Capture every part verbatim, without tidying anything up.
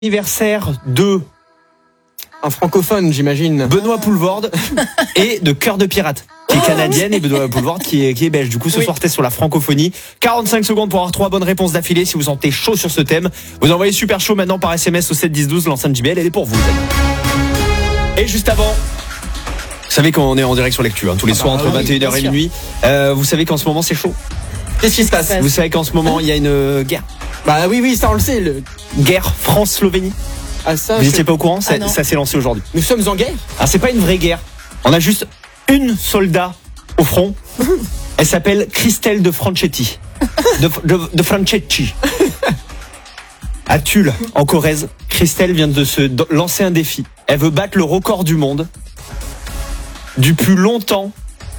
Anniversaire de un francophone, j'imagine. Benoît Poelvoorde et de Cœur de Pirate, qui est canadienne, et Benoît Poelvoorde qui est, qui est belge. Du coup, ce Oui. soir, test sur la francophonie. quarante-cinq secondes pour avoir trois bonnes réponses d'affilée. Si vous sentez chaud sur ce thème, vous envoyez super chaud maintenant par S M S au sept dix douze. L'enceinte J B L, elle est pour vous. Et juste avant, vous savez qu'on est en direct sur l'actu, hein, tous les Ah soirs bah entre oui, vingt et une heures et bien sûr. minuit. Euh, vous savez qu'en ce moment, c'est chaud. Qu'est-ce qui se passe? Vous savez qu'en ce moment, il y a une euh, guerre. Bah oui, oui, ça on le sait. Le... Guerre France-Slovénie. Ah, ça, Vous je- n'étiez pas au courant? Ça, Ah non. ça s'est lancé aujourd'hui. Nous sommes en guerre. Alors c'est pas une vraie guerre. On a juste une soldat au front. Elle s'appelle Christelle de Franchetti. De, de, de Franchetti. À Tulle, en Corrèze, Christelle vient de se de- lancer un défi. Elle veut battre le record du monde du plus longtemps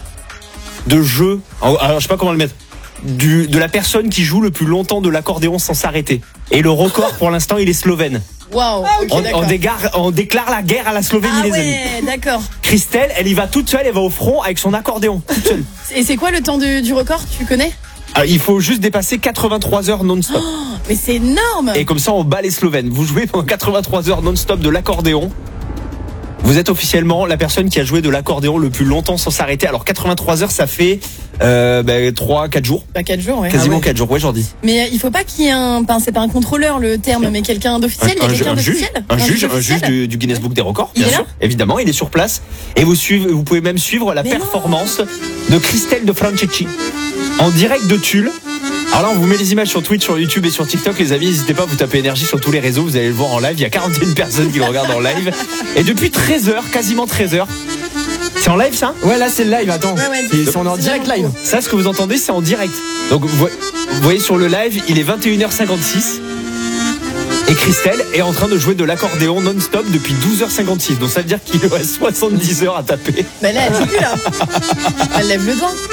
de jeu. Alors je sais pas comment le mettre. Du, de la personne qui joue le plus longtemps de l'accordéon sans s'arrêter. Et le record pour l'instant il est slovène. Waouh. ok, On, d'accord. on dégare- on déclare la guerre à la Slovénie, Ah les amis. ouais, d'accord. Christelle, elle y va toute seule, elle va au front avec son accordéon, toute seule. Et c'est quoi le temps de- du record, tu connais? Alors, il faut juste dépasser quatre-vingt-trois heures non-stop. Mais c'est énorme. Et comme ça, on bat les Slovènes. Vous jouez pendant quatre-vingt-trois heures non-stop de l'accordéon. Vous êtes officiellement la personne qui a joué de l'accordéon le plus longtemps sans s'arrêter. Alors quatre-vingt-trois heures, ça fait euh, bah, trois quatre jours. Bah quatre jours, ouais. Quasiment Ah ouais. quatre jours, ouais, j'en dis. Mais euh, il faut pas qu'il y ait un, enfin, c'est pas un contrôleur le terme, mais quelqu'un d'officiel. Il y a un, quelqu'un un juge, d'officiel. un juge, un juge officiel du, du Guinness Book des records, Il bien est là sûr. Évidemment, il est sur place. Et vous suivez, vous pouvez même suivre la Mais performance de Christelle de Franchetti en direct de Tulle. Alors là, on vous met les images sur Twitch, sur YouTube et sur TikTok, les amis. N'hésitez pas, vous tapez énergie sur tous les réseaux. Vous allez le voir en live. Il y a quarante et une personnes qui le regardent en live. Et depuis treize heures, quasiment treize heures. C'est en live, ça? Ouais, là c'est le live, attends. Ouais, ouais, C'est- c'est- c'est en c'est direct direct. live. Ça, ce que vous entendez, c'est en direct. Donc, vous vous voyez sur le live, il est vingt et une heures cinquante-six. Et Christelle est en train de jouer de l'accordéon non-stop depuis douze heures cinquante-six. Donc, ça veut dire qu'il lui reste soixante-dix heures à taper. Bah là, elle joue plus là. Elle lève le doigt.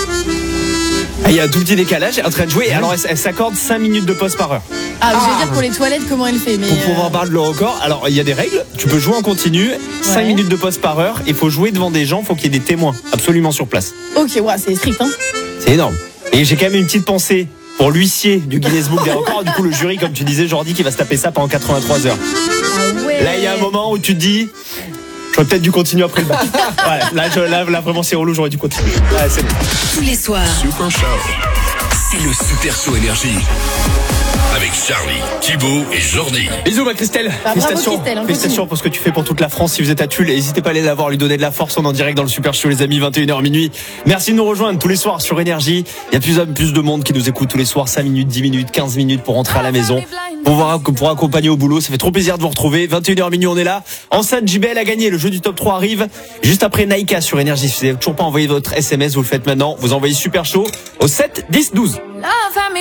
Ah, il y a un tout petit décalage, elle est en train de jouer. Et alors, elle, elle s'accorde cinq minutes de pause par heure. Ah, je Ah. vais dire pour les toilettes comment elle fait, mais. Pour pouvoir euh, battre le record, alors il y a des règles. Tu peux jouer en continu, cinq Ouais. minutes de pause par heure. Il faut jouer devant des gens, il faut qu'il y ait des témoins absolument sur place. Ok, ouais, c'est strict, hein. C'est énorme. Et j'ai quand même une petite pensée pour l'huissier du Guinness Book des records. Du coup, le jury, comme tu disais, Jordi, qui va se taper ça pendant quatre-vingt-trois heures. Ah ouais. Là, il y a un moment où tu te dis, j'aurais peut-être dû continuer après le bac. Ouais, là, je, là, là, vraiment, c'est relou, j'aurais dû continuer. Ouais, c'est bon. Tous les soirs, Super Show. C'est le Super Show Énergie. Avec Charlie, Thibaut et Jordi. Bisous, ma Christelle. Bah, bravo, Félicitations. Christelle, hein, Félicitations pour ce que tu fais pour toute la France. Si vous êtes à Tulle, n'hésitez pas à aller la voir, lui donner de la force. On est en direct dans le Super Show, les amis, vingt et une heures minuit. Merci de nous rejoindre tous les soirs sur Énergie. Il y a plus, plus de monde qui nous écoute tous les soirs, cinq minutes, dix minutes, quinze minutes pour rentrer à la maison. Pour, voir, pour accompagner au boulot. Ça fait trop plaisir de vous retrouver. vingt et une heures minuit, on est là. Enceinte J B L a gagné. Le jeu du top trois arrive juste après Naïka sur Énergie. Si vous n'avez toujours pas envoyé votre S M S, vous le faites maintenant. Vous envoyez Super Show au sept dix douze.